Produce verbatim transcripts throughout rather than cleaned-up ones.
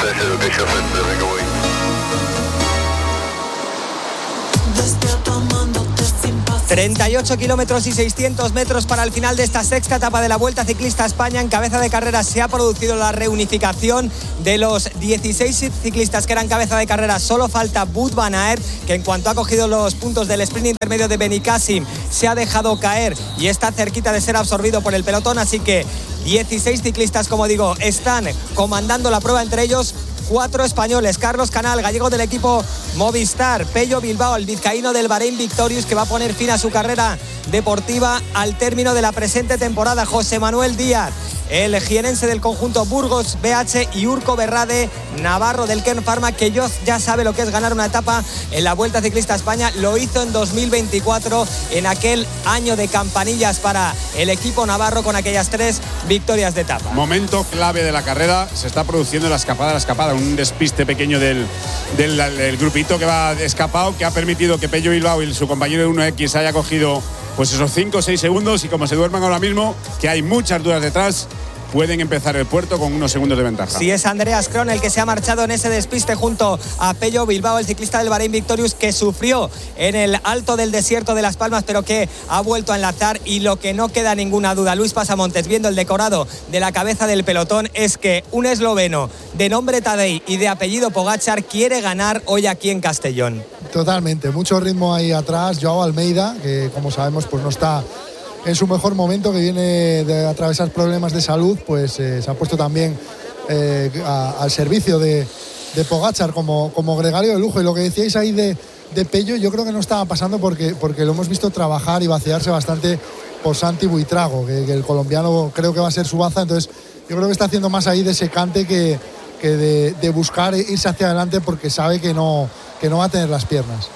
treinta y ocho kilómetros y seiscientos metros para el final de esta sexta etapa de la Vuelta Ciclista a España. En cabeza de carrera se ha producido la reunificación de los dieciséis ciclistas que eran cabeza de carrera. Solo falta Wout van Aert, que en cuanto ha cogido los puntos del sprint intermedio de Benicassim se ha dejado caer y está cerquita de ser absorbido por el pelotón. Así que dieciséis ciclistas, como digo, están comandando la prueba, entre ellos cuatro españoles: Carlos Canal, gallego del equipo Movistar; Pello Bilbao, el vizcaíno del Bahrein Victorious, que va a poner fin a su carrera deportiva al término de la presente temporada; José Manuel Díaz, el jienense del conjunto Burgos B H; y Urco Berrade, navarro del Kern Pharma, que ya sabe lo que es ganar una etapa en la Vuelta Ciclista a España. Lo hizo en dos mil veinticuatro, en aquel año de campanillas para el equipo navarro, con aquellas tres victorias de etapa. Momento clave de la carrera, se está produciendo la escapada, la escapada, un despiste pequeño del, del, del grupito que va escapado, que ha permitido que Pello Bilbao y su compañero de uno equis haya cogido pues esos cinco o seis segundos, y como se duerman ahora mismo, que hay muchas dudas detrás, pueden empezar el puerto con unos segundos de ventaja. Sí, es Andreas Kron el que se ha marchado en ese despiste junto a Pello Bilbao, el ciclista del Bahrein Victorious, que sufrió en el Alto del Desierto de Las Palmas, pero que ha vuelto a enlazar. Y lo que no queda ninguna duda, Luis Pasamontes, viendo el decorado de la cabeza del pelotón, es que un esloveno de nombre Tadej y de apellido Pogačar quiere ganar hoy aquí en Castellón. Totalmente, mucho ritmo ahí atrás. Joao Almeida, que como sabemos pues no está en su mejor momento, que viene de atravesar problemas de salud, pues eh, se ha puesto también eh, a, al servicio de, de Pogačar como, como gregario de lujo. Y lo que decíais ahí de, de Pello, yo creo que no estaba pasando porque, porque lo hemos visto trabajar y vaciarse bastante por Santi Buitrago, que, que el colombiano creo que va a ser su baza. Entonces yo creo que está haciendo más ahí de secante que, que de, de buscar irse hacia adelante, porque sabe que no, que no va a tener las piernas.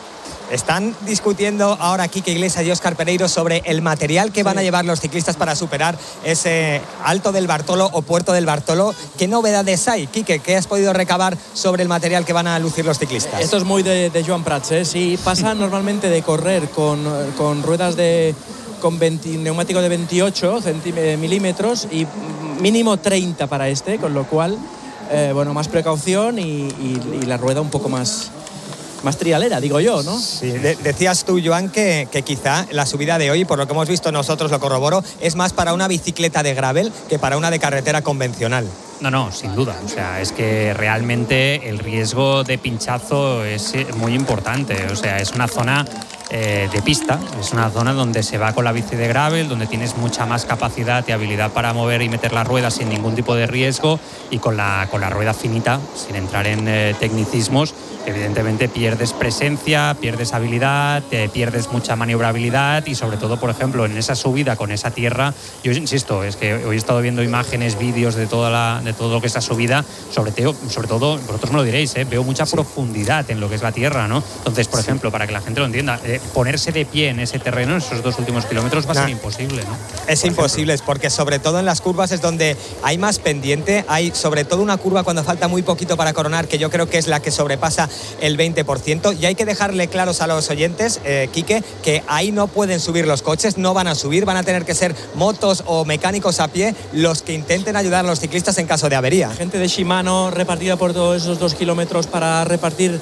Están discutiendo ahora Quique Iglesias y Óscar Pereiro sobre el material que sí. van a llevar los ciclistas para superar ese Alto del Bartolo o Puerto del Bartolo. ¿Qué novedades hay, Quique? ¿Qué has podido recabar sobre el material que van a lucir los ciclistas? Esto es muy de, de Joan Prats, ¿eh? Sí, pasa normalmente de correr con, con ruedas de con veinte, neumático de veintiocho milímetros y mínimo treinta para este, con lo cual, eh, bueno, más precaución y, y, y la rueda un poco más... más trialera, digo yo, ¿no? Sí, de, decías tú, Joan, que, que quizá la subida de hoy, por lo que hemos visto nosotros, lo corroboro, es más para una bicicleta de gravel que para una de carretera convencional. No, no, sin duda. O sea, es que realmente el riesgo de pinchazo es muy importante. O sea, es una zona eh, de pista, es una zona donde se va con la bici de gravel, donde tienes mucha más capacidad y habilidad para mover y meter la rueda sin ningún tipo de riesgo, y con la, con la rueda finita, sin entrar en eh, tecnicismos, evidentemente pierdes presencia, pierdes habilidad, te pierdes mucha maniobrabilidad, y sobre todo, por ejemplo, en esa subida con esa tierra, yo insisto, es que hoy he estado viendo imágenes, vídeos de toda la, de todo lo que es esa subida, sobre, teo, sobre todo, vosotros me lo diréis, ¿eh? Veo mucha sí. profundidad en lo que es la tierra, ¿no? Entonces, por sí. ejemplo, para que la gente lo entienda, eh, ponerse de pie en ese terreno, en esos dos últimos kilómetros, va a nah. ser imposible, ¿no? Es por imposible, ejemplo. Porque sobre todo en las curvas es donde hay más pendiente, hay sobre todo una curva cuando falta muy poquito para coronar, que yo creo que es la que sobrepasa el veinte por ciento, y hay que dejarle claros a los oyentes, eh, Quique, que ahí no pueden subir los coches, no van a subir, van a tener que ser motos o mecánicos a pie los que intenten ayudar a los ciclistas en caso de avería. Gente de Shimano repartida por todos esos dos kilómetros para repartir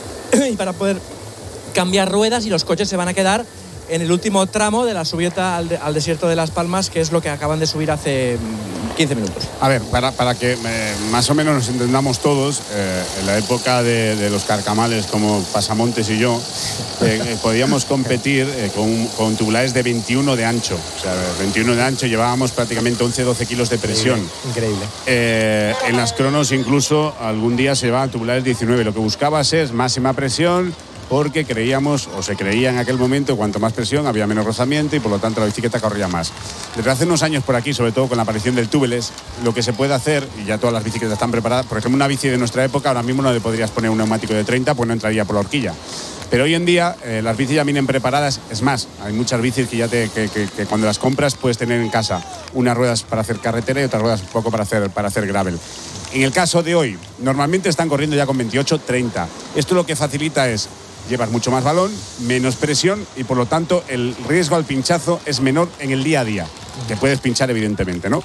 y para poder cambiar ruedas, y los coches se van a quedar en el último tramo de la subida al, de, al desierto de Las Palmas, que es lo que acaban de subir hace quince minutos. A ver, para, para que eh, más o menos nos entendamos todos, eh, en la época de, de los carcamales como Pasamontes y yo, eh, eh, podíamos competir eh, con, con tubulares de veintiuno de ancho. O sea, veintiuno de ancho, llevábamos prácticamente once doce kilos de presión. Increíble. Eh, en las cronos incluso algún día se llevaban tubulares diecinueve. Lo que buscabas es máxima presión, porque creíamos, o se creía en aquel momento, cuanto más presión había menos rozamiento y por lo tanto la bicicleta corría más. Desde hace unos años por aquí, sobre todo con la aparición del tubeless, lo que se puede hacer, y ya todas las bicicletas están preparadas, por ejemplo, una bici de nuestra época ahora mismo no le podrías poner un neumático de treinta, pues no entraría por la horquilla. Pero hoy en día eh, las bicis ya vienen preparadas. Es más, hay muchas bicis que ya te, que, que, que cuando las compras puedes tener en casa unas ruedas para hacer carretera y otras ruedas un poco para hacer, para hacer gravel. En el caso de hoy, normalmente están corriendo ya con veintiocho treinta. Esto lo que facilita es llevas mucho más balón, menos presión, y por lo tanto el riesgo al pinchazo es menor en el día a día. Te puedes pinchar, evidentemente, ¿no?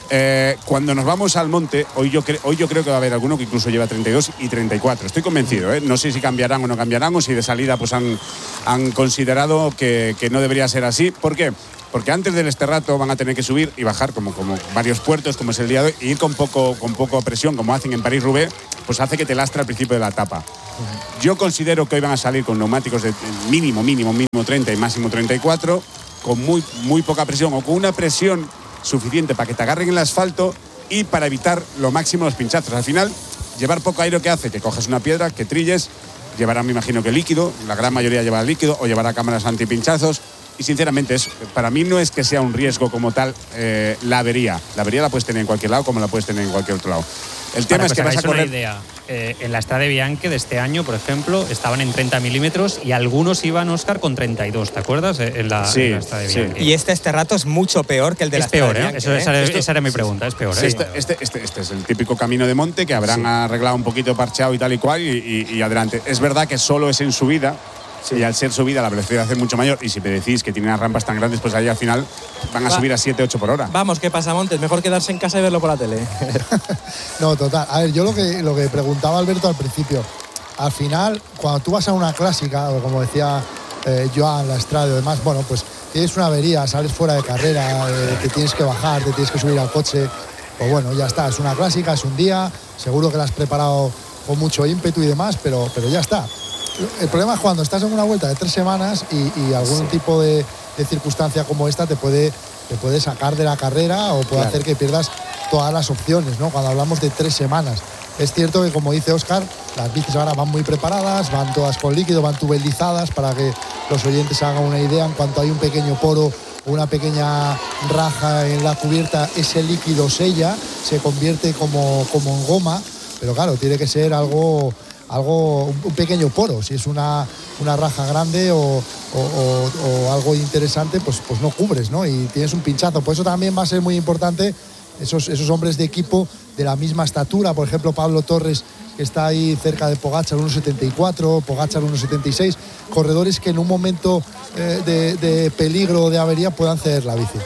Eh, cuando nos vamos al monte, hoy yo, cre- hoy yo creo que va a haber alguno que incluso lleva treinta y dos y treinta y cuatro. Estoy convencido, ¿eh? No sé si cambiarán o no cambiarán, o si de salida pues han, han considerado que, que no debería ser así. ¿Por qué? Porque antes del este rato van a tener que subir y bajar como, como varios puertos, como es el día de hoy, y ir con poco, con poco presión, como hacen en París-Roubaix, pues hace que te lastre al principio de la etapa. Yo considero que hoy van a salir con neumáticos de mínimo, mínimo, mínimo treinta y máximo treinta y cuatro, con muy, muy poca presión o con una presión suficiente para que te agarren el asfalto y para evitar lo máximo los pinchazos. Al final, llevar poco aire, ¿qué hace? Que coges una piedra, que trilles, llevará, me imagino que líquido, la gran mayoría llevará líquido o llevará cámaras antipinchazos. Y sinceramente, es, para mí no es que sea un riesgo como tal eh, la avería. La avería la puedes tener en cualquier lado como la puedes tener en cualquier otro lado. El tema Para es que vas a correr... una idea, eh, en la Strade Bianche de este año, por ejemplo, estaban en treinta milímetros y algunos iban, Óscar, con treinta y dos, ¿te acuerdas? En la, sí, en la Strade sí. Bianche. Y este este rato es mucho peor que el de es la peor, Strade ¿eh? Bianche, Eso, ¿eh? esa, Esto, esa era mi pregunta, es peor, ¿eh? Este, este, este, este es el típico camino de monte que habrán sí. arreglado un poquito parcheado y tal y cual y, y, y adelante. Es verdad que solo es en subida. Sí. Y al ser subida la velocidad es mucho mayor, y si me decís que tienen las rampas tan grandes, pues ahí al final van a Va. subir a siete, ocho por hora. Vamos, ¿qué pasa, Montes? Mejor quedarse en casa y verlo por la tele. No, total. A ver, yo lo que, lo que preguntaba Alberto al principio, al final, cuando tú vas a una clásica, o como decía eh, Joan, la Strade y demás, bueno, pues tienes una avería, sales fuera de carrera, eh, te tienes que bajar, te tienes que subir al coche, pues bueno, ya está, es una clásica, es un día, seguro que la has preparado con mucho ímpetu y demás, pero, pero ya está. El problema es cuando estás en una vuelta de tres semanas y, y algún sí. tipo de, de circunstancia como esta te puede, te puede sacar de la carrera o puede claro. hacer que pierdas todas las opciones, ¿no? Cuando hablamos de tres semanas. Es cierto que, como dice Óscar, las bicis ahora van muy preparadas, van todas con líquido, van tubelizadas, para que los oyentes se hagan una idea. En cuanto hay un pequeño poro o una pequeña raja en la cubierta, ese líquido sella, se convierte como, como en goma, pero claro, tiene que ser algo... algo, un pequeño poro. Si es una, una raja grande o, o, o, o algo interesante, pues, pues no cubres, ¿no? Y tienes un pinchazo. Por eso también va a ser muy importante esos, esos hombres de equipo de la misma estatura. Por ejemplo, Pablo Torres, que está ahí cerca de Pogačar, uno setenta y cuatro, Pogačar uno setenta y seis. Corredores que en un momento eh, de, de peligro o de avería puedan ceder la bici.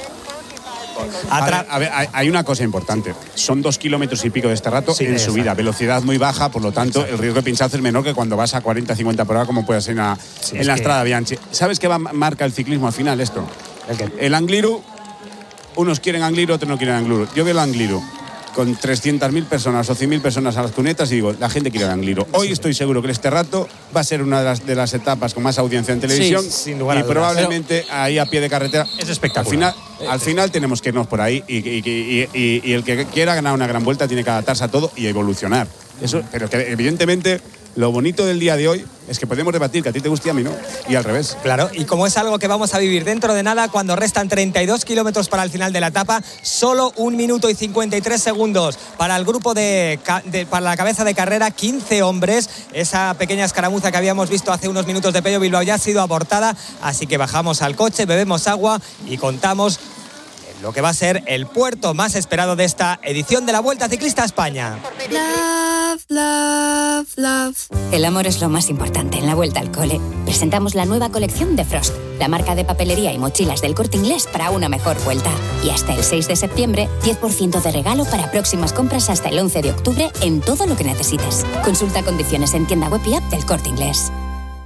A ver, a ver, hay una cosa importante. Son dos kilómetros y pico de este rato sí, en exacto. subida, velocidad muy baja, por lo tanto exacto. el riesgo de pinchazo es menor que cuando vas a cuarenta, cincuenta por hora, como puede ser en la, sí, en la Strade que... Bianche. ¿Sabes qué va, marca el ciclismo al final esto? ¿El, el Angliru, unos quieren Angliru, otros no quieren Angliru. Yo veo el Angliru con trescientas mil personas o cien mil personas a las cunetas y digo, la gente quiere el Angliru. Hoy sí. estoy seguro que este rato va a ser una de las, de las etapas con más audiencia en televisión, sí, sin lugar a y probablemente pero ahí a pie de carretera. Es espectacular. Al final, al final tenemos que irnos por ahí y, y, y, y, y el que quiera ganar una gran vuelta tiene que adaptarse a todo y evolucionar. Eso, pero que evidentemente lo bonito del día de hoy es que podemos debatir que a ti te guste y a mí no, y al revés. Claro, y como es algo que vamos a vivir dentro de nada, cuando restan treinta y dos kilómetros para el final de la etapa, solo un minuto y cincuenta y tres segundos para el grupo de, de para la cabeza de carrera, quince hombres. Esa pequeña escaramuza que habíamos visto hace unos minutos de Pello Bilbao ya ha sido abortada, así que bajamos al coche, bebemos agua y contamos lo que va a ser el puerto más esperado de esta edición de la Vuelta Ciclista a España. Love, love, love. El amor es lo más importante en la Vuelta al Cole. Presentamos la nueva colección de Frost, la marca de papelería y mochilas del Corte Inglés para una mejor vuelta. Y hasta el seis de septiembre, diez por ciento de regalo para próximas compras hasta el once de octubre en todo lo que necesites. Consulta condiciones en tienda web y app del Corte Inglés.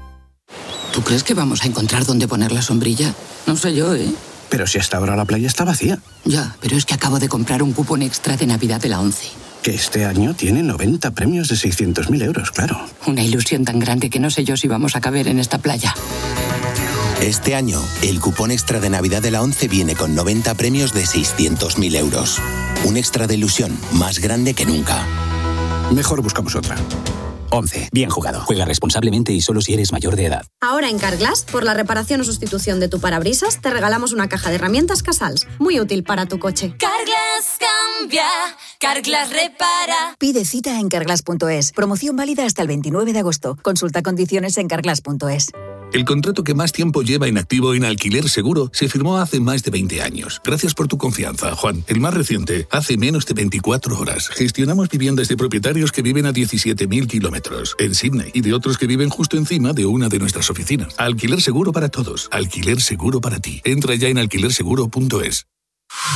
¿Tú crees que vamos a encontrar dónde poner la sombrilla? No sé yo, ¿eh? Pero si hasta ahora la playa está vacía. Ya, pero es que acabo de comprar un cupón extra de Navidad de la ONCE. Que este año tiene noventa premios de seiscientos mil euros, claro. Una ilusión tan grande que no sé yo si vamos a caber en esta playa. Este año, el cupón extra de Navidad de la ONCE viene con noventa premios de seiscientos mil euros. Un extra de ilusión más grande que nunca. Mejor buscamos otra. ONCE. Bien jugado. Juega responsablemente y solo si eres mayor de edad. Ahora en Carglass, por la reparación o sustitución de tu parabrisas, te regalamos una caja de herramientas Casals. Muy útil para tu coche. Carglass cambia, Carglass repara. Pide cita en carglass punto es. Promoción válida hasta el veintinueve de agosto. Consulta condiciones en carglass punto es. El contrato que más tiempo lleva inactivo en Alquiler Seguro se firmó hace más de veinte años. Gracias por tu confianza, Juan. El más reciente, hace menos de veinticuatro horas. Gestionamos viviendas de propietarios que viven a diecisiete mil kilómetros en Sydney y de otros que viven justo encima de una de nuestras oficinas. Alquiler Seguro para todos. Alquiler Seguro para ti. Entra ya en alquiler seguro punto es.